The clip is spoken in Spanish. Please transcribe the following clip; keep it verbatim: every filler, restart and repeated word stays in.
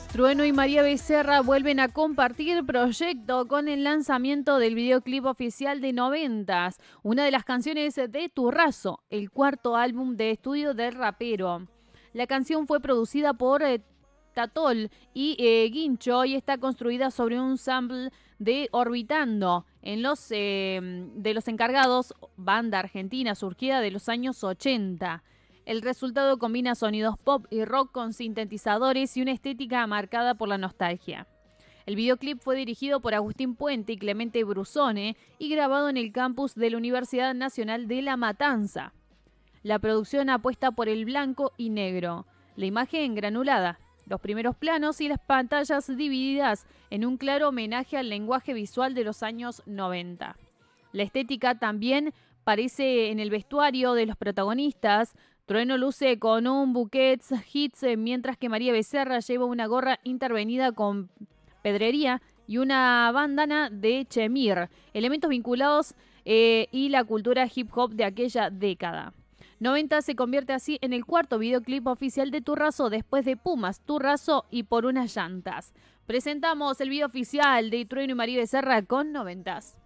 Trueno y María Becerra vuelven a compartir proyecto con el lanzamiento del videoclip oficial de noventas, una de las canciones de Turrazo, el cuarto álbum de estudio del rapero. La canción fue producida por eh, Tatol y eh, Guincho y está construida sobre un sample de Orbitando, en los, eh, de los encargados, banda argentina surgida de los años ochenta. El resultado combina sonidos pop y rock con sintetizadores y una estética marcada por la nostalgia. El videoclip fue dirigido por Agustín Puente y Clemente Brusone y grabado en el campus de la Universidad Nacional de La Matanza. La producción apuesta por el blanco y negro, la imagen granulada, los primeros planos y las pantallas divididas en un claro homenaje al lenguaje visual de los años noventa. La estética también aparece en el vestuario de los protagonistas. Trueno luce con un buquet hits, mientras que María Becerra lleva una gorra intervenida con pedrería y una bandana de chemir, elementos vinculados eh, y la cultura hip hop de aquella década. noventa se convierte así en el cuarto videoclip oficial de Turrazo después de Pumas, Turrazo y Por unas llantas. Presentamos el video oficial de Trueno y María Becerra con noventas.